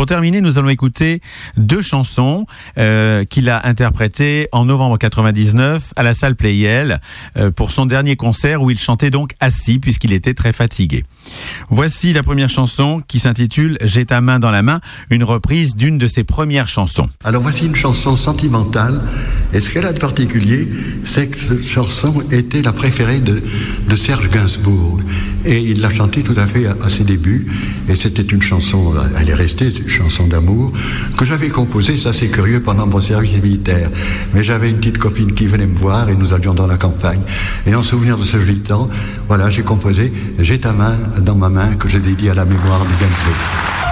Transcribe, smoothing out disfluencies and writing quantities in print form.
Pour terminer, nous allons écouter 2 chansons qu'il a interprétées en novembre 99 à la salle Pleyel pour son dernier concert où il chantait donc assis puisqu'il était très fatigué. Voici la première chanson qui s'intitule « J'ai ta main dans la main », une reprise d'une de ses premières chansons. Alors voici une chanson sentimentale, et ce qu'elle a de particulier, c'est que cette chanson était la préférée de Serge Gainsbourg, et il l'a chantée tout à fait à ses débuts, et c'était une chanson, elle est restée, une chanson d'amour, que j'avais composée, ça c'est curieux, pendant mon service militaire, mais j'avais une petite copine qui venait me voir, et nous allions dans la campagne, et en souvenir de ce joli temps, voilà, j'ai composé « J'ai ta main dans ma main » que j'ai dédié à la mémoire de Gainsbourg.